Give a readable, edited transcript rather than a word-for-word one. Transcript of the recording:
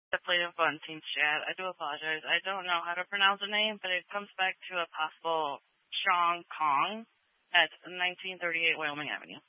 The plaintiff Bunting Chad. I do apologize. I don't know how to pronounce the name, but it comes back to a possible Chong Kong at 1938 Wyoming Avenue.